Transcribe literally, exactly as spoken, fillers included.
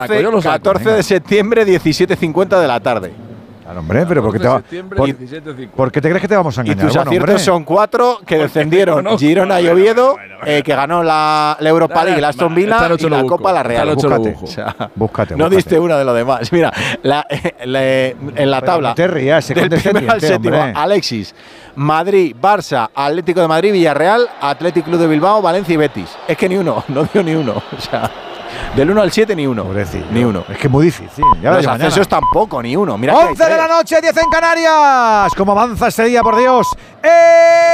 catorce de septiembre, diecisiete cincuenta de la tarde. Claro, hombre, pero ¿por qué te, va, por, ¿por qué te crees que te vamos a engañar? Y tus bueno, aciertos hombre. son cuatro que descendieron: Girona y Oviedo, bueno, bueno, eh, que ganó la, la Europa League, la Aston Villa y la busco, Copa la Real. Búscate, o sea, búscate, no búscate. diste una de lo demás. Mira, la, la, en la pero tabla no te rías, del primero al séptimo, hombre. Alexis, Madrid, Barça, Atlético de Madrid, Villarreal, Athletic Club de Bilbao, Valencia y Betis. Es que ni uno, no dio ni uno. O sea, del uno al siete ni uno. Pobrecillo. Ni uno. Es que es muy difícil. Ya los accesos tampoco, ni uno. Mira once de la noche, diez en Canarias. ¿Cómo avanza este día, por Dios? ¡Eh!